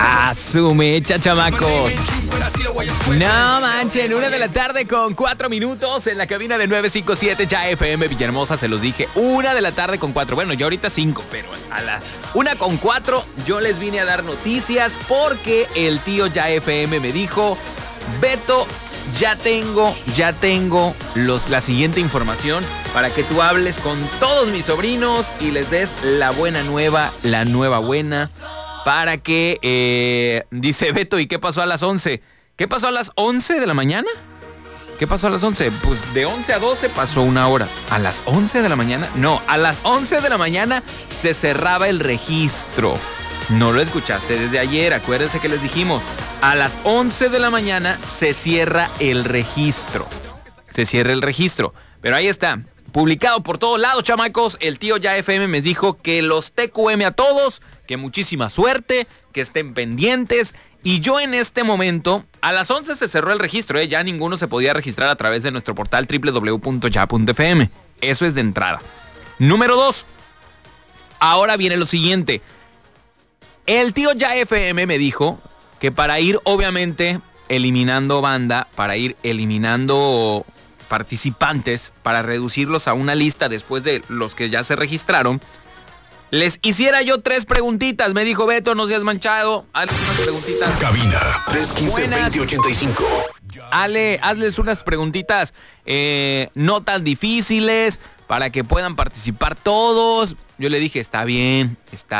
¡Ah, su mecha, chamacos! No manchen, 1 de la tarde con 4 minutos en la cabina de 957 Ya FM Villahermosa, se los dije, 1 de la tarde con 4. Bueno, yo ahorita 5, pero a la 1 con 4 yo les vine a dar noticias porque el tío Ya FM me dijo: Beto, ya tengo la siguiente información para que tú hables con todos mis sobrinos y les des la buena nueva, la nueva buena, para que, dice Beto, ¿y qué pasó a las 11? ¿Qué pasó a las 11 de la mañana? ¿Qué pasó a las 11? Pues de 11 a 12 pasó una hora. ¿A las 11 de la mañana? No, a las 11 de la mañana se cerraba el registro. No lo escuchaste desde ayer, acuérdense que les dijimos. A las 11 de la mañana se cierra el registro. Se cierra el registro. Pero ahí está, publicado por todos lados, chamacos. El tío Ya FM me dijo que los TQM a todos, que muchísima suerte, que estén pendientes. Y yo en este momento, a las 11 se cerró el registro, ya ninguno se podía registrar a través de nuestro portal www.ya.fm. Eso es de entrada. Número 2. Ahora viene lo siguiente. El tío Ya FM me dijo que para ir obviamente eliminando banda, para ir eliminando participantes, para reducirlos a una lista después de los que ya se registraron, les hiciera yo 3 preguntitas. Me dijo: Beto, no seas manchado, hazles unas preguntitas. Cabina 315-2085. Hazles unas preguntitas no tan difíciles para que puedan participar todos. Yo le dije: está bien.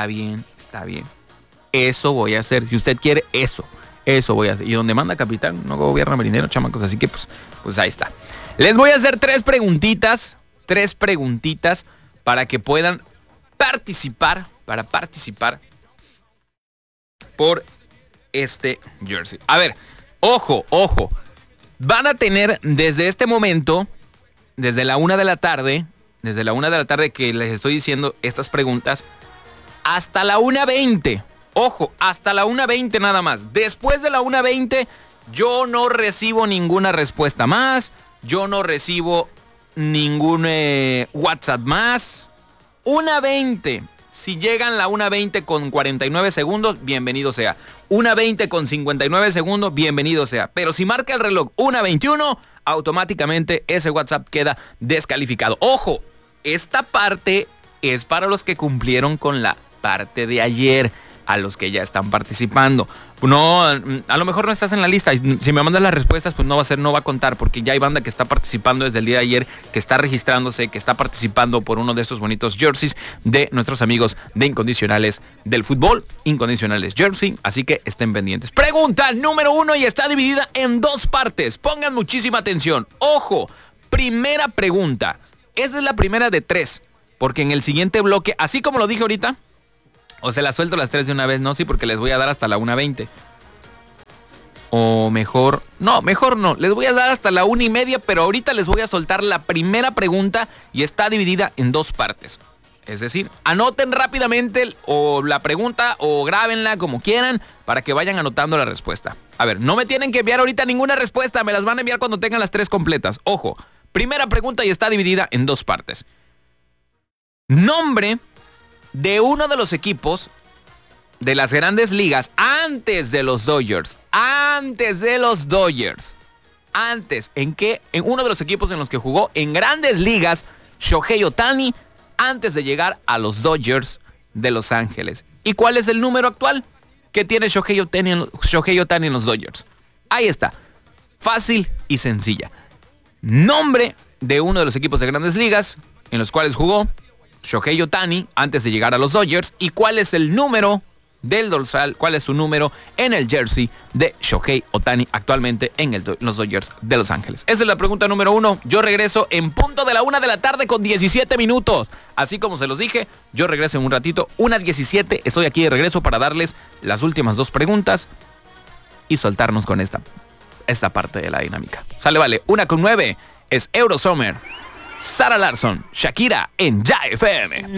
Eso voy a hacer. Si usted quiere, eso voy a hacer. Y donde manda capitán, no gobierna marinero, chamacos. Así que pues ahí está. Les voy a hacer 3 preguntitas para que puedan participar por este jersey. A ver, ojo. Van a tener desde este momento, desde la 1 de la tarde que les estoy diciendo estas preguntas, hasta la 1:20. Ojo, hasta la 1:20 nada más. Después de la 1:20 yo no recibo ninguna respuesta más. Yo no recibo ningún WhatsApp más. 1:20. Si llegan la 1:20 con 49 segundos, bienvenido sea. 1:20 con 59 segundos, bienvenido sea. Pero si marca el reloj 1:21, automáticamente ese WhatsApp queda descalificado. Ojo, esta parte es para los que cumplieron con la parte de ayer, a los que ya están participando. No, a lo mejor no estás en la lista. Si me mandas las respuestas, pues no va a contar, porque ya hay banda que está participando desde el día de ayer, que está registrándose, que está participando por uno de estos bonitos jerseys de nuestros amigos de Incondicionales del Fútbol, Incondicionales Jersey, así que estén pendientes. Pregunta número 1 y está dividida en 2 partes. Pongan muchísima atención. Ojo, primera pregunta. Esa es la primera de 3, porque en el siguiente bloque, así como lo dije ahorita, o se las suelto las 3 de una vez, no, sí, porque les voy a dar hasta la 1:20. O mejor no, les voy a dar hasta la 1:30, pero ahorita les voy a soltar la primera pregunta y está dividida en 2 partes. Es decir, anoten rápidamente o la pregunta o grábenla como quieran para que vayan anotando la respuesta. A ver, no me tienen que enviar ahorita ninguna respuesta, me las van a enviar cuando tengan las 3 completas. Ojo, primera pregunta y está dividida en 2 partes. Nombre de uno de los equipos de las Grandes Ligas antes de los Dodgers. En uno de los equipos en los que jugó en Grandes Ligas Shohei Ohtani antes de llegar a los Dodgers de Los Ángeles. ¿Y cuál es el número actual que tiene Shohei Ohtani en los Dodgers? Ahí está. Fácil y sencilla. Nombre de uno de los equipos de Grandes Ligas en los cuales jugó Shohei Ohtani antes de llegar a los Dodgers, y cuál es el número del dorsal, cuál es su número en el jersey de Shohei Ohtani actualmente en los Dodgers de Los Ángeles. Esa es la pregunta número 1. Yo regreso en punto de la 1 de la tarde con 17 minutos. Así como se los dije, yo regreso en un ratito, 1:17. Estoy aquí de regreso para darles las últimas 2 preguntas y soltarnos con esta parte de la dinámica. Sale, vale, 1:09 es Eurosummer. Sarah Larsson, Shakira en Ya FM.